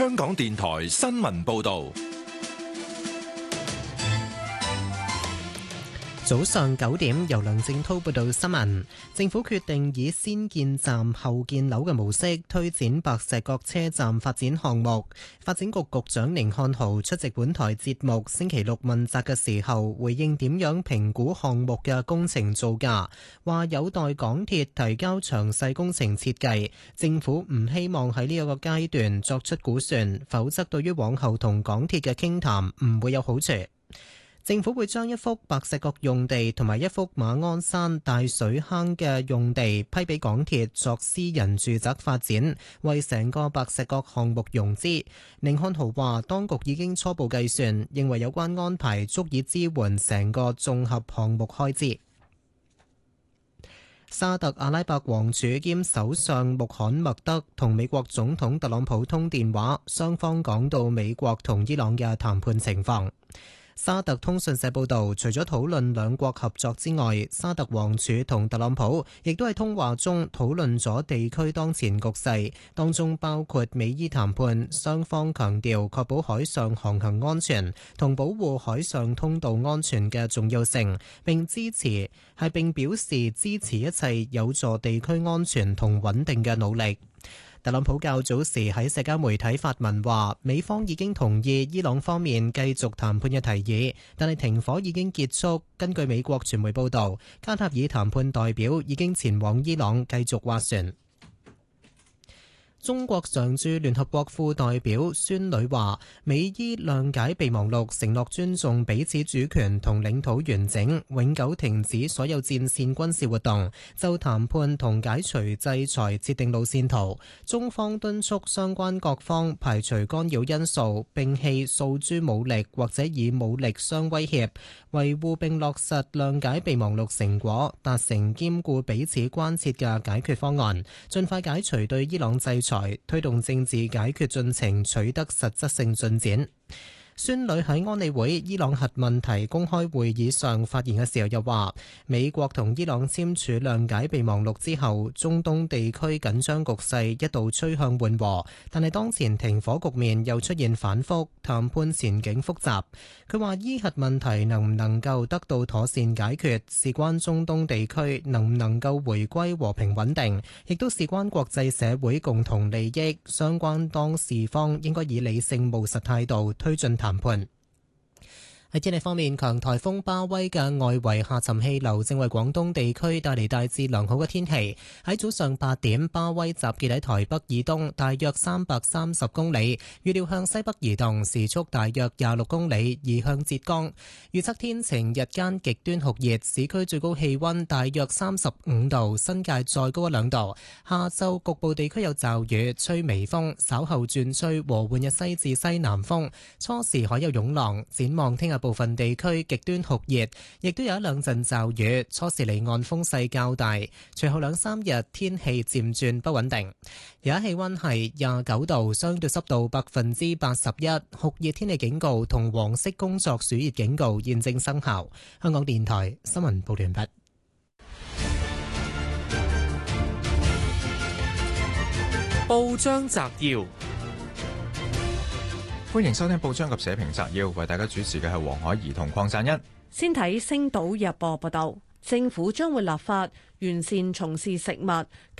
香港電台新聞報道。 早上9點，由梁正滔報道新聞。政府決定以先建站後建樓嘅模式推展白石角車站發展項目。發展局局長寧漢豪出席本台節目星期六問責嘅時候，回應點樣評估項目嘅工程造價，話有待港鐵提交詳細工程設計。政府唔希望喺呢一個階段作出估算，否則對於往後同港鐵嘅傾談唔會有好處。政府會將一幅白石角用地同埋一幅馬鞍山大水坑嘅用地批俾港鐵作私人住宅發展，為成個白石角項目融資。寧漢豪話，當局已經初步計算，認為有關安排足以支援成個綜合項目開支。沙特阿拉伯王儲兼首相穆罕默德同美國總統特朗普通電話，雙方講到美國同伊朗嘅談判情況。沙特通訊社報導，除咗討論兩國合作之外，沙特王儲同特朗普亦都喺通話中討論咗地區當前局勢，當中包括美伊談判，雙方強調確保海上航行安全同保護海上通道安全嘅重要性，並表示支持一切有助地區安全同穩定嘅努力。特朗普較早時喺社交媒體發文話，美方已經同意伊朗方面繼續談判嘅提議，但係停火已經結束。根據美國傳媒報導，卡塔爾談判代表已經前往伊朗繼續斡旋。中國常駐聯合國副代表孫女話，美伊諒解備忘錄承諾尊重彼此主權同領土完整，永久停止所有戰線軍事活動，就談判同解除制裁設定路線圖。中方敦促相關各方排除干擾因素，摒棄訴諸武力或者以武力相威脅，維護並落實諒解備忘錄成果，達成兼顧彼此關切嘅解決方案，盡快解除對伊朗制裁，推動政治解決進程取得實質性進展。孫女喺安理會伊朗核問題公開會議上發言嘅時候又話，美國同伊朗簽署諒解備忘錄之後，中東地區緊張局勢一度趨向緩和，但係當前停火局面又出現反覆，談判前景複雜。佢話伊核問題能唔能夠得到妥善解決，事關中東地區能唔能夠回歸和平穩定，亦都事關國際社會共同利益，相關當事方應該以理性務實態度推進談判。喺天氣方面，強颱風巴威嘅外圍下沉氣流正為廣東地區帶嚟大致良好嘅天氣。喺早上8點，巴威集結喺台北以東大約330公里，預料向西北移動，時速大約26公里，移向浙江。預測天晴，日間極端酷熱，市區最高氣溫大約35度，新界再高1-2度。下晝局部地區有驟雨，吹微風，稍後轉吹和緩嘅西至西南風，初時海有湧浪。展望聽日部分地區極端酷熱，亦都有1-2陣驟雨，初時離岸風勢較大。隨後2-3日天氣漸轉不穩定。而家氣溫係29度，相對濕度81%，酷熱天氣警告同黃色工作暑熱警告現正生效。香港電台新聞報道完畢。 報章摘要。歡迎收聽報章及社評摘要，為大家主持嘅係黃海怡同鄺贊恩。 先睇《星島日報》報道，政府將會立法完善從事食物